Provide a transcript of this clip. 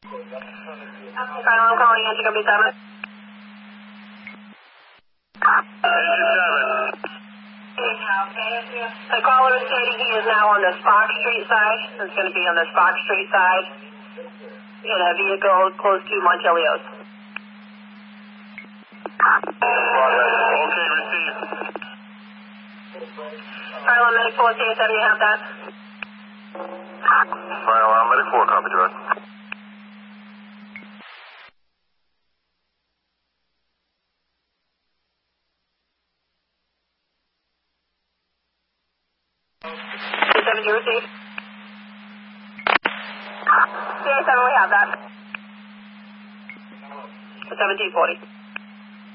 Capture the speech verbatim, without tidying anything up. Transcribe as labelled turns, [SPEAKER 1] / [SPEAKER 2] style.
[SPEAKER 1] Final, I'm calling in to go be seven.
[SPEAKER 2] Engine seven.
[SPEAKER 1] The caller is stating he is now on the Spock Street side. It's going to be on the Spock Street side in a vehicle close to Montelios.
[SPEAKER 2] Okay, received.
[SPEAKER 1] Final Medic four, C A seven, you have that?
[SPEAKER 2] Final uh, Medic four, copy, direct.
[SPEAKER 1] C A seven, you receive? C A seven, we have that. seventeen forty.